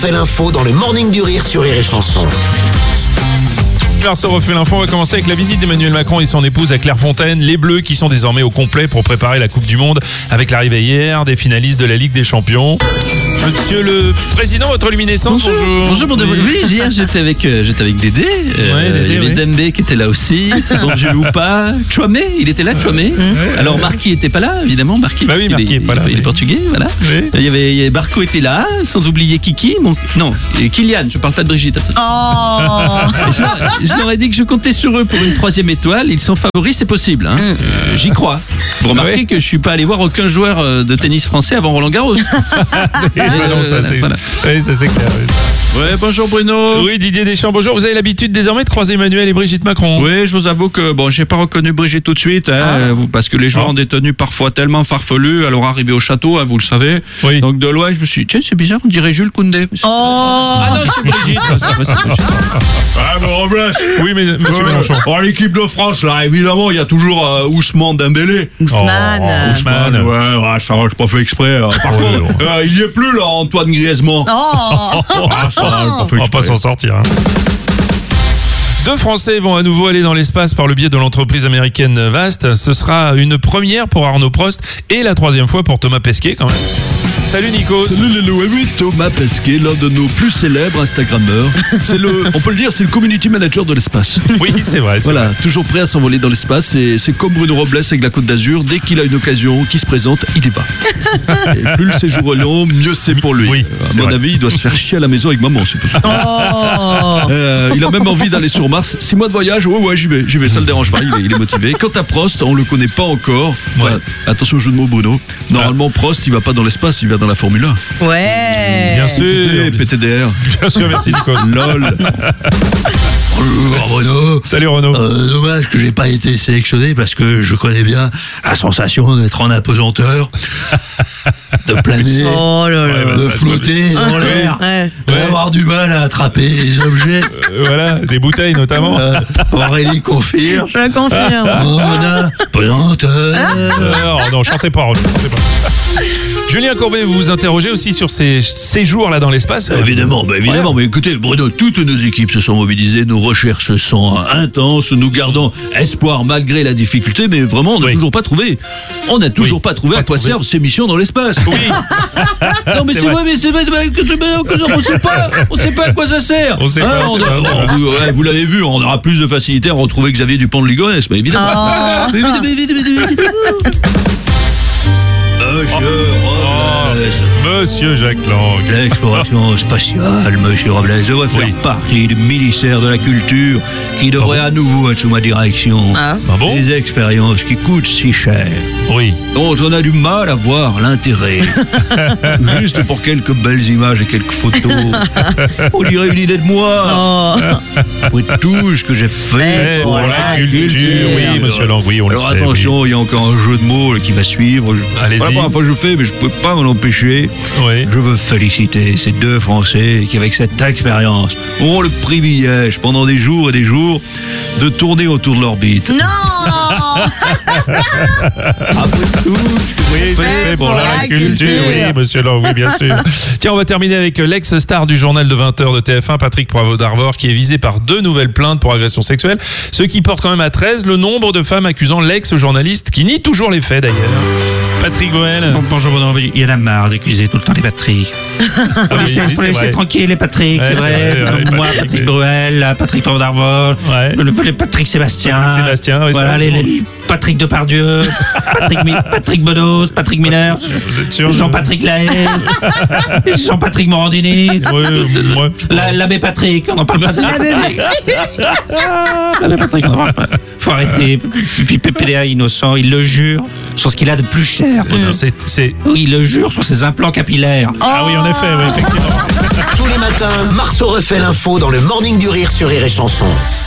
Fait l'info dans le Morning du Rire sur Rire et Chanson. Se refait l'info, on va commencer avec la visite d'Emmanuel Macron et son épouse à Clairefontaine. Les Bleus qui sont désormais au complet pour préparer la Coupe du Monde avec l'arrivée hier des finalistes de la Ligue des Champions. Monsieur le Président, votre luminescence, bonjour. Bonjour. Oui, hier j'étais avec Dédé. Il y avait Dembé qui était là aussi. C'est bon, j'ai vu ou pas. Chouamé, il était là, Chouamé. Alors Marquis était pas là, évidemment. Marquis est pas là. Il est portugais, voilà. Oui. Il y avait Barco était là, sans oublier Kiki. Kylian. Je parle pas de Brigitte. Je leur ai dit que je comptais sur eux pour une 3e étoile. Ils sont favoris, c'est possible. Hein. J'y crois. Vous remarquez que je suis pas allé voir aucun joueur de tennis français avant Roland Garros. Ça c'est clair. Oui. Ouais, bonjour Bruno. Oui, Didier Deschamps, bonjour. Vous avez l'habitude désormais de croiser Emmanuel et Brigitte Macron. Oui, je vous avoue que j'ai pas reconnu Brigitte tout de suite, parce que les joueurs ont des tenues parfois tellement farfelues. Alors arrivé au château, vous le savez. Oui. Donc de loin, je me suis dit, tiens, c'est bizarre, on dirait Jules Koundé. Ah non, c'est Brigitte. Oui, mais monsieur Mélenchon. L'équipe de France, là, évidemment, il y a toujours Ousmane Dembélé. Ousmane. Ouais, ça, j'ai pas fait exprès. Par contre, il y est plus, là, Antoine Griezmann. On va pas s'en sortir. Hein. 2 Français vont à nouveau aller dans l'espace par le biais de l'entreprise américaine Vast. Ce sera une première pour Arnaud Prost et la 3e fois pour Thomas Pesquet quand même. Salut Nico. Salut Lélo. Oui, Thomas Pesquet, l'un de nos plus célèbres Instagrammeurs. On peut le dire, c'est le community manager de l'espace. Oui, c'est vrai. Voilà, toujours prêt à s'envoler dans l'espace. C'est comme Bruno Robles avec la Côte d'Azur. Dès qu'il a une occasion qui se présente, il y va. Et plus le séjour est long, mieux c'est pour lui. Oui, à mon avis, il doit se faire chier à la maison avec maman, c'est possible. Il a même envie d'aller sur Mars. 6 mois de voyage, ouais, j'y vais, ça le dérange pas, il est motivé. Quant à Prost, on le connaît pas encore. Enfin, attention au jeu de mots, Bruno. Normalement, Prost, il va pas dans l'espace, il va dans la Formule 1. Ouais. Bien sûr. PTDR. Bien sûr, merci Nico. LOL. Bonjour Renaud. Salut Renaud. Dommage que j'ai pas été sélectionné parce que je connais bien la sensation d'être en apesanteur, de planer, de flotter dans l'air, d'avoir du mal à attraper les objets. Voilà, des bouteilles notamment. Aurélie confirme. Je confirme. En apesanteur. Non, chantez pas Renaud, chantez pas. Julien Courbet, vous vous interrogez aussi sur ces séjours-là dans l'espace. Évidemment, mais écoutez, Bruno, toutes nos équipes se sont mobilisées, nos recherches sont intenses, nous gardons espoir malgré la difficulté, mais vraiment, on n'a toujours pas trouvé. On n'a toujours pas trouvé à quoi servent ces missions dans l'espace. Oui. Non, mais c'est vrai, on sait pas à quoi ça sert. On sait pas. Vous l'avez vu, on aura plus de facilité à retrouver Xavier Dupont de Ligonnès, mais évidemment. Monsieur Jacques Lang. L'exploration spatiale, monsieur Robles, devrait faire partie du ministère de la Culture qui devrait à nouveau être sous ma direction. Bon Des expériences qui coûtent si cher. Oui. Dont on a du mal à voir l'intérêt. Juste pour quelques belles images et quelques photos. On dirait une idée de moi. Pour tout ce que j'ai fait pour la culture. Oui, monsieur Lang, oui, on le sait. Alors attention, il y a encore un jeu de mots qui va suivre. Allez-y. Pas la première fois que je fais, mais je peux pas m'en empêcher. Oui. Je veux féliciter ces 2 Français qui, avec cette expérience, auront le privilège pendant des jours et des jours de tourner autour de l'orbite. Non. Après tout, oui, c'est fait pour la culture. Oui, monsieur Lang, oui, bien sûr. Tiens, on va terminer avec l'ex-star du journal de 20h de TF1, Patrick Poivre d'Arvor, qui est visé par 2 nouvelles plaintes pour agression sexuelle, ce qui porte quand même à 13 le nombre de femmes accusant l'ex-journaliste, qui nie toujours les faits d'ailleurs. Patrick Boel. Bonjour, il y en a marre d'accuser tout le temps les Patrick. Faut laisser tranquille les Patrick, c'est vrai. Moi, Patrick Bruel, Patrick Poivre d'Arvor, les Patrick Sébastien. Voilà, les Patrick Depardieu, Patrick Bedos, Patrick Miller, Vous êtes sûr? Jean-Patrick Lahaye, Jean-Patrick Morandini, l'abbé Patrick, on n'en parle pas. L'abbé Patrick, on n'en parle pas. Faut arrêter. Puis PPDA innocent, il le jure sur ce qu'il a de plus cher. Oui, il le jure sur ses implants capillaires. Ah oui, en effet, effectivement. tous les matins, Marceau refait l'info dans le Morning du Rire sur Rire et Chanson.